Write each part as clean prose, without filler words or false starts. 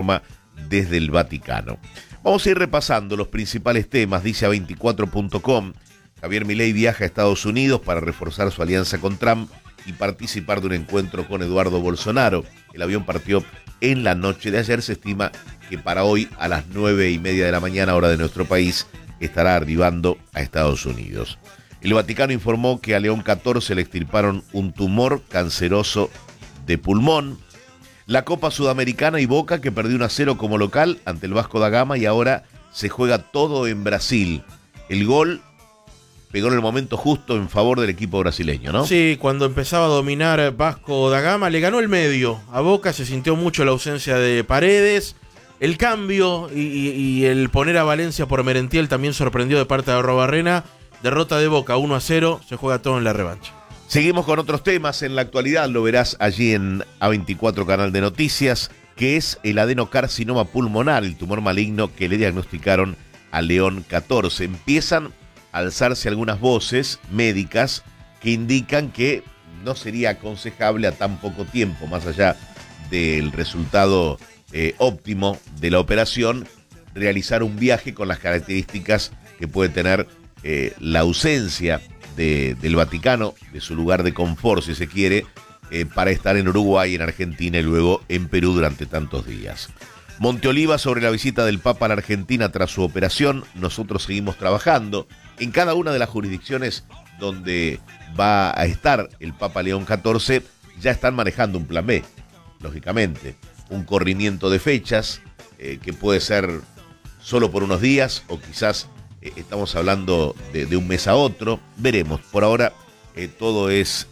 informa desde el Vaticano. Vamos a ir repasando los principales temas. Dice a 24.com, Javier Milei viaja a Estados Unidos para reforzar su alianza con Trump y participar de un encuentro con Eduardo Bolsonaro. El avión partió en la noche de ayer. Se estima que para hoy a las 9:30 de la mañana, hora de nuestro país, estará arribando a Estados Unidos. El Vaticano informó que a León XIV le extirparon un tumor canceroso de pulmón. La Copa Sudamericana y Boca, que perdió 1-0 como local ante el Vasco da Gama, y ahora se juega todo en Brasil. El gol pegó en el momento justo en favor del equipo brasileño, ¿no? Sí, cuando empezaba a dominar Vasco da Gama, le ganó el medio. A Boca se sintió mucho la ausencia de Paredes. El cambio y el poner a Valencia por Merentiel también sorprendió de parte de Arrobarrena. Derrota de Boca 1-0, se juega todo en la revancha. Seguimos con otros temas en la actualidad, lo verás allí en A24 Canal de Noticias, que es el adenocarcinoma pulmonar, el tumor maligno que le diagnosticaron a León XIV. Empiezan a alzarse algunas voces médicas que indican que no sería aconsejable a tan poco tiempo, más allá del resultado óptimo de la operación, realizar un viaje con las características que puede tener la ausencia del Vaticano, de su lugar de confort, si se quiere, para estar en Uruguay, en Argentina y luego en Perú durante tantos días. Monteoliva sobre la visita del Papa a la Argentina tras su operación. Nosotros seguimos trabajando en cada una de las jurisdicciones donde va a estar el Papa León XIV. Ya están manejando un plan B, lógicamente, un corrimiento de fechas que puede ser solo por unos días o quizás estamos hablando de un mes a otro. Veremos. Por ahora todo es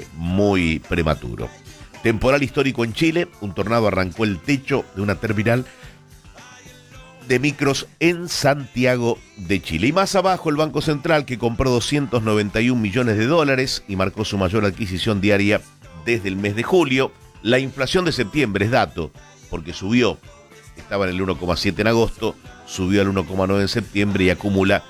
muy prematuro. Temporal histórico en Chile. Un tornado arrancó el techo de una terminal de micros en Santiago de Chile. Y más abajo, el Banco Central, que compró 291 millones de dólares y marcó su mayor adquisición diaria desde el mes de julio. La inflación de septiembre es dato, porque subió. Estaba en el 1,7 en agosto, subió al 1,9 en septiembre y acumula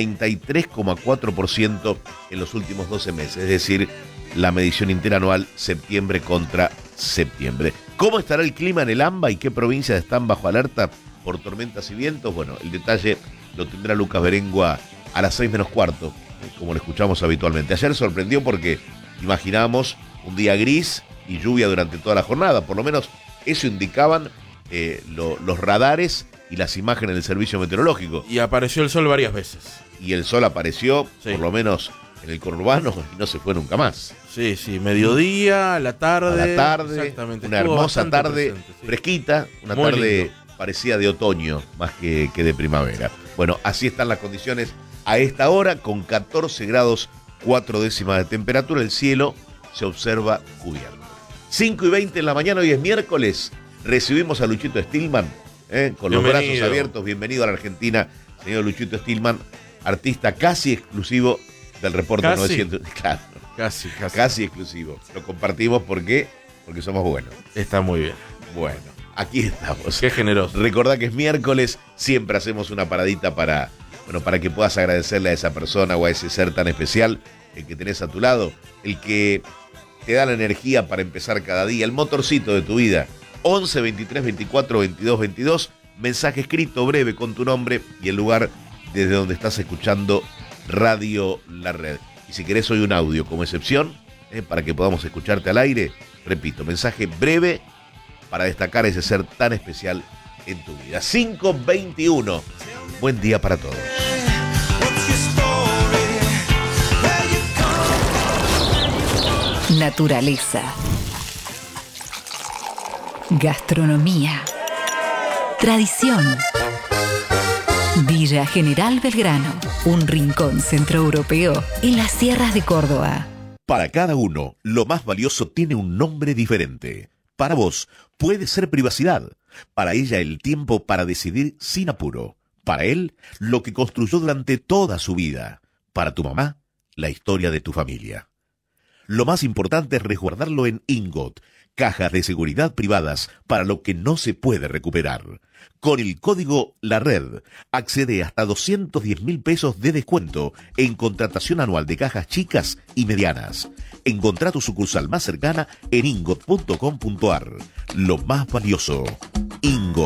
33,4% en los últimos 12 meses. Es decir, la medición interanual septiembre contra septiembre. ¿Cómo estará el clima en el AMBA y qué provincias están bajo alerta por tormentas y vientos? Bueno, el detalle lo tendrá Lucas Berengua a las 6 menos cuarto, como lo escuchamos habitualmente. Ayer sorprendió porque imaginábamos un día gris y lluvia durante toda la jornada. Por lo menos eso indicaban los radares y las imágenes del servicio meteorológico. Y apareció el sol varias veces. Y el sol apareció, sí, por lo menos en el conurbano, y no se fue nunca más. Sí, sí, mediodía, a la tarde. A la tarde, exactamente. Una hermosa tarde presente, sí, fresquita, una muy tarde lindo, parecida de otoño más que de primavera. Bueno, así están las condiciones a esta hora, con 14 grados 4 décimas de temperatura. El cielo se observa cubierto. 5:20 en la mañana, hoy es miércoles. Recibimos a Luchito Stillman, con los brazos abiertos. Bienvenido a la Argentina, señor Luchito Stillman, artista casi exclusivo del reporte 900. Claro, casi exclusivo. Lo compartimos porque somos buenos. Está muy bien. Bueno, aquí estamos. Qué generoso. Recordá que es miércoles, siempre hacemos una paradita para que puedas agradecerle a esa persona o a ese ser tan especial, el que tenés a tu lado, el que te da la energía para empezar cada día, el motorcito de tu vida. 11 23 24 22 22, mensaje escrito breve con tu nombre y el lugar desde donde estás escuchando Radio La Red. Y si querés hoy un audio como excepción, para que podamos escucharte al aire, repito, mensaje breve para destacar ese ser tan especial en tu vida. 5:21, buen día para todos. Naturaleza, gastronomía, tradición. Villa General Belgrano, un rincón centroeuropeo en las sierras de Córdoba. Para cada uno, lo más valioso tiene un nombre diferente. Para vos, puede ser privacidad. Para ella, el tiempo para decidir sin apuro. Para él, lo que construyó durante toda su vida. Para tu mamá, la historia de tu familia. Lo más importante es resguardarlo en Ingot, cajas de seguridad privadas para lo que no se puede recuperar. Con el código La Red, accede hasta 210.000 pesos de descuento en contratación anual de cajas chicas y medianas. Encontrá tu sucursal más cercana en ingot.com.ar. Lo más valioso, Ingot.